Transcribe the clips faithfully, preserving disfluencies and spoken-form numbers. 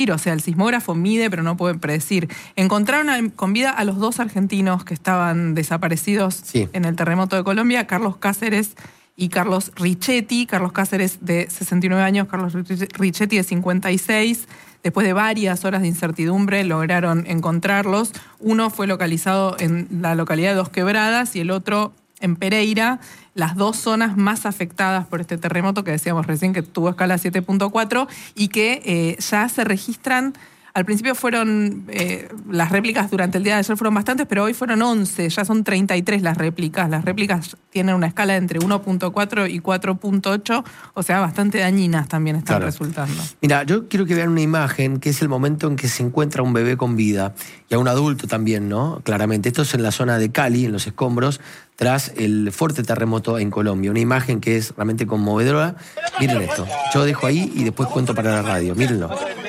O sea, el sismógrafo mide, pero no puede predecir. Encontraron con vida a los dos argentinos que estaban desaparecidos sí. en el terremoto de Colombia, Carlos Cáceres y Carlos Richetti. Carlos Cáceres de sesenta y nueve años, Carlos Richetti de cincuenta y seis. Después de varias horas de incertidumbre lograron encontrarlos. Uno fue localizado en la localidad de Dos Quebradas y el otro en Pereira, las dos zonas más afectadas por este terremoto que decíamos recién que tuvo escala siete punto cuatro y que eh, ya se registran. Al principio fueron, eh, las réplicas durante el día de ayer fueron bastantes, pero hoy fueron once, ya son treinta y tres las réplicas. Las réplicas tienen una escala entre uno punto cuatro y cuatro punto ocho, o sea, bastante dañinas también están claro. resultando. Mira, yo quiero que vean una imagen que es el momento en que se encuentra un bebé con vida, y a un adulto también, ¿no? Claramente. Esto es en la zona de Cali, en los escombros, tras el fuerte terremoto en Colombia. Una imagen que es realmente conmovedora. Miren esto. Yo dejo ahí y después cuento para la radio. Mírenlo.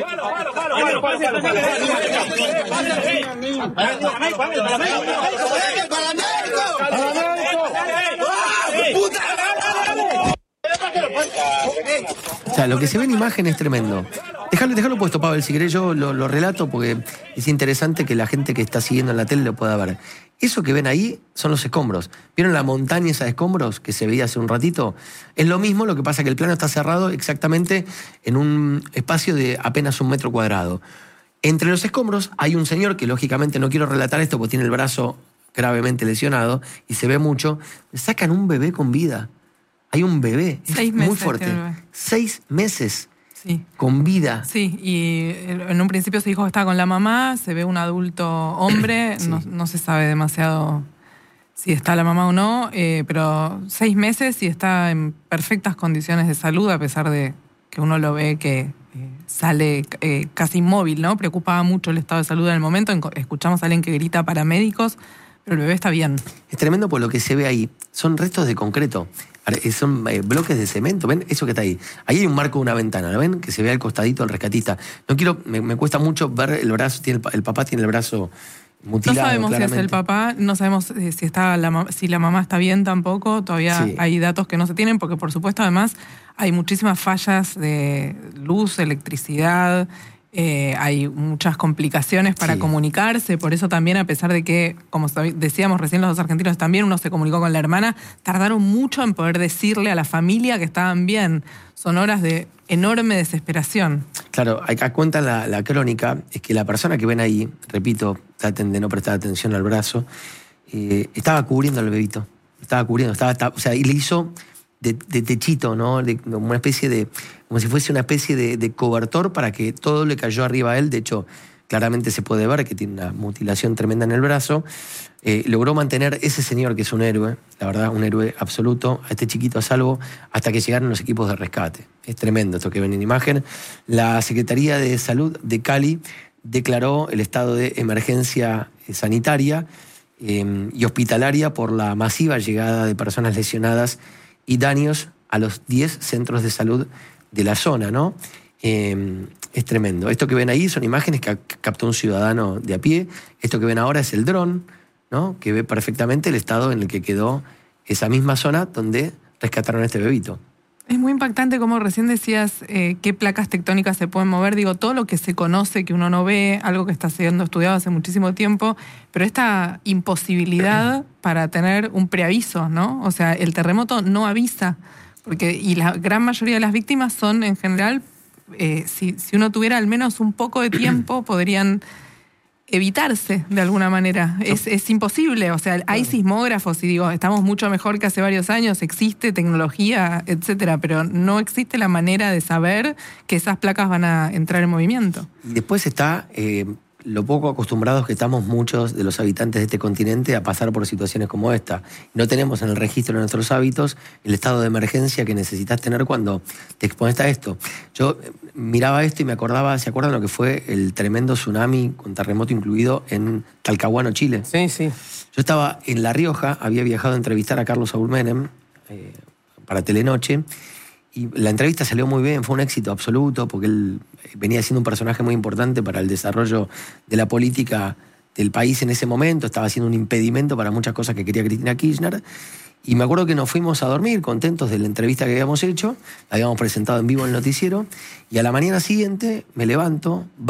O sea, lo que se ve en imagen es tremendo. Déjalo, déjalo puesto, Pavel, si querés yo lo, lo relato porque es interesante que la gente que está siguiendo en la tele lo pueda ver. Eso que ven ahí son los escombros. ¿Vieron la montaña esa de escombros que se veía hace un ratito? Es lo mismo, lo que pasa que el plano está cerrado exactamente en un espacio de apenas un metro cuadrado. Entre los escombros hay un señor que lógicamente no quiero relatar esto porque tiene el brazo gravemente lesionado y se ve mucho. Sacan un bebé con vida. Hay un bebé. Es Seis muy meses fuerte. Seis meses. Sí. Con vida. Sí, y en un principio se dijo que estaba con la mamá, se ve un adulto hombre, sí. no, no se sabe demasiado si está la mamá o no, eh, pero seis meses y está en perfectas condiciones de salud, a pesar de que uno lo ve que eh, sale eh, casi inmóvil, ¿no? Preocupaba mucho el estado de salud en el momento, escuchamos a alguien que grita paramédicos, pero el bebé está bien. Es tremendo por lo que se ve ahí, son restos de concreto. Son eh, bloques de cemento, ¿ven? Eso que está ahí. Ahí hay un marco de una ventana, ¿lo ven? Que se ve al costadito del rescatista. No quiero, me, me cuesta mucho ver el brazo, tiene el, el papá tiene el brazo mutilado. No sabemos claramente. si es el papá, no sabemos eh, si, está la, si la mamá está bien tampoco, todavía sí. hay datos que no se tienen, porque por supuesto además hay muchísimas fallas de luz, electricidad, Eh, hay muchas complicaciones para sí. comunicarse, por eso también, a pesar de que, como decíamos recién los dos argentinos también, uno se comunicó con la hermana, tardaron mucho en poder decirle a la familia que estaban bien. Son horas de enorme desesperación. Claro, acá cuenta la, la crónica, es que la persona que ven ahí, repito, traten de no prestar atención al brazo, eh, estaba cubriendo al bebito, estaba cubriendo, estaba, estaba, o sea, y le hizo de, de techito, ¿no? De, una especie de, como si fuese una especie de, de cobertor para que todo le cayó arriba a él. De hecho, claramente se puede ver que tiene una mutilación tremenda en el brazo. Eh, logró mantener ese señor, que es un héroe, la verdad, un héroe absoluto, a este chiquito a salvo, hasta que llegaron los equipos de rescate. Es tremendo esto que ven en imagen. La Secretaría de Salud de Cali declaró el estado de emergencia sanitaria eh, y hospitalaria por la masiva llegada de personas lesionadas y daños a los diez centros de salud de la zona, ¿no? Eh, es tremendo. Esto que ven ahí son imágenes que captó un ciudadano de a pie. Esto que ven ahora es el dron, ¿no? Que ve perfectamente el estado en el que quedó esa misma zona donde rescataron a este bebito. Es muy impactante como recién decías eh, qué placas tectónicas se pueden mover. Digo, todo lo que se conoce, que uno no ve, algo que está siendo estudiado hace muchísimo tiempo, pero esta imposibilidad para tener un preaviso, ¿no? O sea, el terremoto no avisa, porque y la gran mayoría de las víctimas son, en general, eh, si, si uno tuviera al menos un poco de tiempo, podrían evitarse de alguna manera. Es, es imposible, o sea, hay sismógrafos y digo, estamos mucho mejor que hace varios años, existe tecnología, etcétera, pero no existe la manera de saber que esas placas van a entrar en movimiento. Y después está eh, lo poco acostumbrados que estamos muchos de los habitantes de este continente a pasar por situaciones como esta. No tenemos en el registro de nuestros hábitos el estado de emergencia que necesitas tener cuando te expones a esto. Yo miraba esto y me acordaba, ¿se acuerdan lo que fue el tremendo tsunami con terremoto incluido en Talcahuano, Chile? Sí, sí. Yo estaba en La Rioja, había viajado a entrevistar a Carlos Saúl Menem eh, para Telenoche, y la entrevista salió muy bien, fue un éxito absoluto, porque él venía siendo un personaje muy importante para el desarrollo de la política del país en ese momento, estaba siendo un impedimento para muchas cosas que quería Cristina Kirchner. Y me acuerdo que nos fuimos a dormir contentos de la entrevista que habíamos hecho, la habíamos presentado en vivo en el noticiero, y a la mañana siguiente me levanto...